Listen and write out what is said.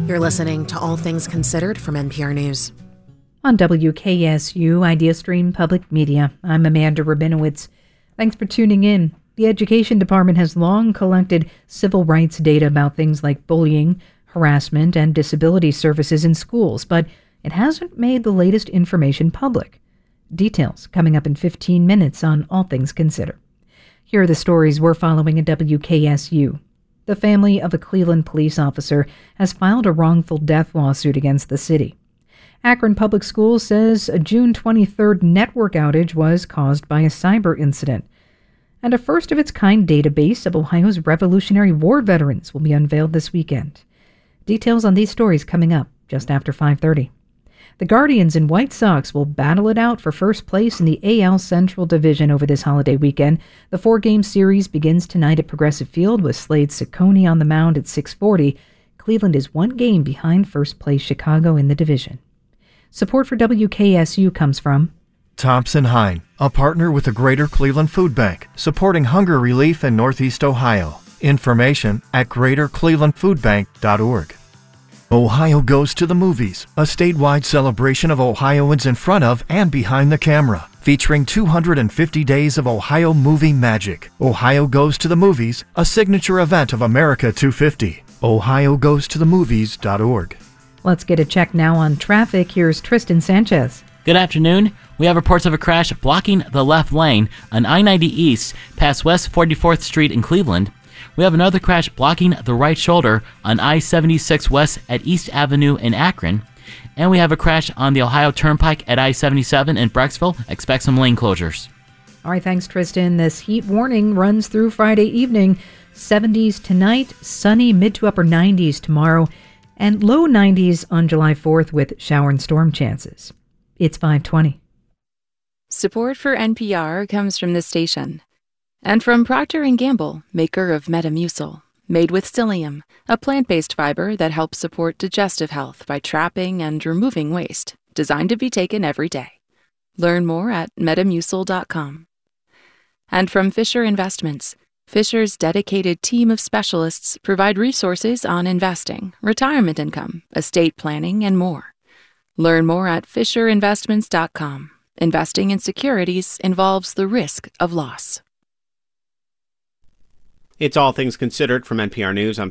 You're listening to All Things Considered from NPR News. On WKSU Idea Stream Public Media, I'm Amanda Rabinowitz. Thanks for tuning in. The Education Department has long collected civil rights data about things like bullying, harassment, and disability services in schools, but it hasn't made the latest information public. Details coming up in 15 minutes on All Things Considered. Here are the stories we're following at WKSU. The family of a Cleveland police officer has filed a wrongful death lawsuit against the city. Akron Public Schools says a June 23rd network outage was caused by a cyber incident. And a first-of-its-kind database of Ohio's Revolutionary War veterans will be unveiled this weekend. Details on these stories coming up just after 5:30. The Guardians and White Sox will battle it out for first place in the AL Central Division over this holiday weekend. The 4-game series begins tonight at Progressive Field with Slade Cecconi on the mound at 6:40. Cleveland is 1 game behind first-place Chicago in the division. Support for WKSU comes from Thompson-Hein, a partner with the Greater Cleveland Food Bank, supporting hunger relief in Northeast Ohio. Information at greaterclevelandfoodbank.org. Ohio Goes to the Movies, a statewide celebration of Ohioans in front of and behind the camera, featuring 250 days of Ohio movie magic. Ohio Goes to the Movies, a signature event of America 250. OhioGoesToTheMovies.org. Let's get a check now on traffic. Here's Tristan Sanchez. Good afternoon. We have reports of a crash blocking the left lane on I-90 East past West 44th Street in Cleveland. We have another crash blocking the right shoulder on I-76 West at East Avenue in Akron. And we have a crash on the Ohio Turnpike at I-77 in Brecksville. Expect some lane closures. All right, thanks, Tristan. This heat warning runs through Friday evening. 70s tonight, sunny, mid to upper 90s tomorrow, and low 90s on July 4th with shower and storm chances. It's 5:20. Support for NPR comes from this station and from Procter & Gamble, maker of Metamucil, made with psyllium, a plant-based fiber that helps support digestive health by trapping and removing waste, designed to be taken every day. Learn more at metamucil.com. And from Fisher Investments, Fisher's dedicated team of specialists provide resources on investing, retirement income, estate planning, and more. Learn more at FisherInvestments.com. Investing in securities involves the risk of loss. It's All Things Considered from NPR News. I'm